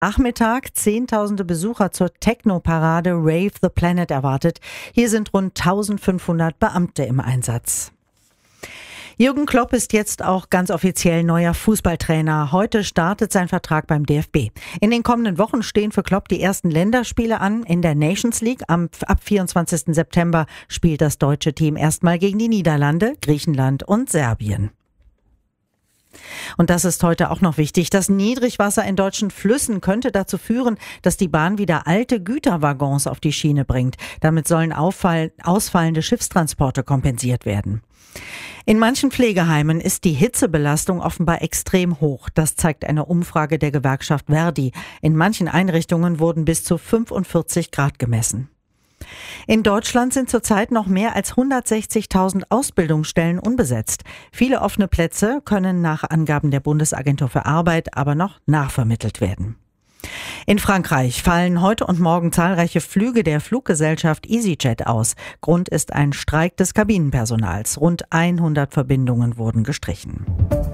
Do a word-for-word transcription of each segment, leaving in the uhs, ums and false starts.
Nachmittag Zehntausende Besucher zur Techno-Parade Rave the Planet erwartet. Hier sind rund eintausendfünfhundert Beamte im Einsatz. Jürgen Klopp ist jetzt auch ganz offiziell neuer Fußballtrainer. Heute startet sein Vertrag beim D F B. In den kommenden Wochen stehen für Klopp die ersten Länderspiele an in der Nations League. Am, ab vierundzwanzigsten September spielt das deutsche Team erstmal gegen die Niederlande, Griechenland und Serbien. Und das ist heute auch noch wichtig. Das Niedrigwasser in deutschen Flüssen könnte dazu führen, dass die Bahn wieder alte Güterwaggons auf die Schiene bringt. Damit sollen auffall- ausfallende Schiffstransporte kompensiert werden. In manchen Pflegeheimen ist die Hitzebelastung offenbar extrem hoch. Das zeigt eine Umfrage der Gewerkschaft Verdi. In manchen Einrichtungen wurden bis zu fünfundvierzig Grad gemessen. In Deutschland sind zurzeit noch mehr als hundertsechzigtausend Ausbildungsstellen unbesetzt. Viele offene Plätze können nach Angaben der Bundesagentur für Arbeit aber noch nachvermittelt werden. In Frankreich fallen heute und morgen zahlreiche Flüge der Fluggesellschaft EasyJet aus. Grund ist ein Streik des Kabinenpersonals. Rund hundert Verbindungen wurden gestrichen.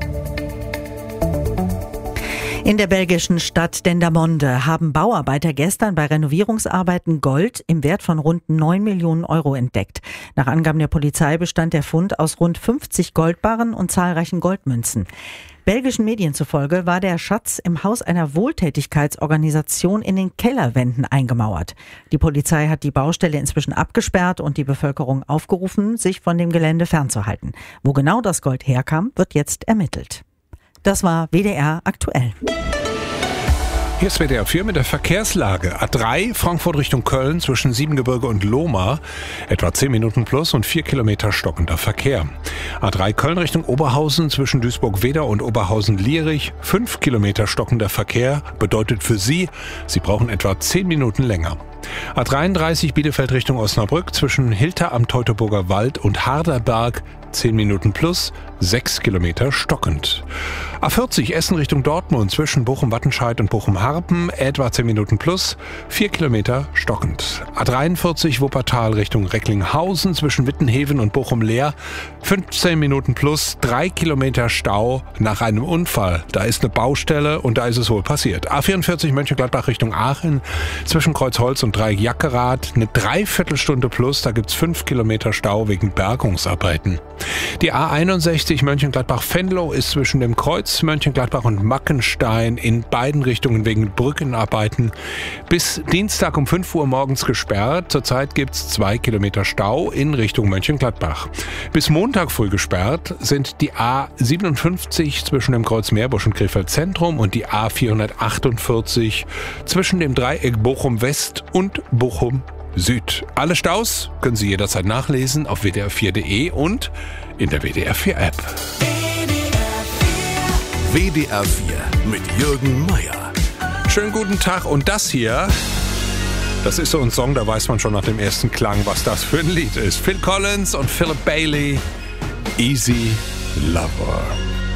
In der belgischen Stadt Dendermonde haben Bauarbeiter gestern bei Renovierungsarbeiten Gold im Wert von rund neun Millionen Euro entdeckt. Nach Angaben der Polizei bestand der Fund aus rund fünfzig Goldbarren und zahlreichen Goldmünzen. Belgischen Medien zufolge war der Schatz im Haus einer Wohltätigkeitsorganisation in den Kellerwänden eingemauert. Die Polizei hat die Baustelle inzwischen abgesperrt und die Bevölkerung aufgerufen, sich von dem Gelände fernzuhalten. Wo genau das Gold herkam, wird jetzt ermittelt. Das war W D R aktuell. Hier ist W D R vier mit der Verkehrslage. A drei Frankfurt Richtung Köln zwischen Siebengebirge und Lohmar. Etwa zehn Minuten plus und vier Kilometer stockender Verkehr. A drei Köln Richtung Oberhausen zwischen Duisburg-Wedau und Oberhausen-Lierich. fünf Kilometer stockender Verkehr bedeutet für Sie, Sie brauchen etwa zehn Minuten länger. A dreiunddreißig Bielefeld Richtung Osnabrück zwischen Hilter am Teutoburger Wald und Harderberg. zehn Minuten plus, sechs Kilometer stockend. A vierzig Essen Richtung Dortmund zwischen Bochum-Wattenscheid und Bochum-Harpen, etwa zehn Minuten plus, vier Kilometer stockend. A dreiundvierzig Wuppertal Richtung Recklinghausen zwischen Wittenheven und Bochum-Leer, fünfzehn Minuten plus, drei Kilometer Stau nach einem Unfall. Da ist eine Baustelle und da ist es wohl passiert. A vierundvierzig Mönchengladbach Richtung Aachen zwischen Kreuzholz und Dreieck-Jackerath, eine Dreiviertelstunde plus, da gibt's fünf Kilometer Stau wegen Bergungsarbeiten. Die A einundsechzig Mönchengladbach-Venlo ist zwischen dem Kreuz Mönchengladbach und Mackenstein in beiden Richtungen wegen Brückenarbeiten bis Dienstag um fünf Uhr morgens gesperrt. Zurzeit gibt es zwei Kilometer Stau in Richtung Mönchengladbach. Bis Montag früh gesperrt sind die A siebenundfünfzig zwischen dem Kreuz Meerbusch und Krefeld Zentrum und die A vierhundertachtundvierzig zwischen dem Dreieck Bochum West und Bochum Süd. Alle Staus können Sie jederzeit nachlesen auf w d r vier punkt d e und in der W D R vier App. W D R vier mit Jürgen Meier. Schönen guten Tag und das hier, das ist so ein Song, da weiß man schon nach dem ersten Klang, was das für ein Lied ist. Phil Collins und Philip Bailey, Easy Lover.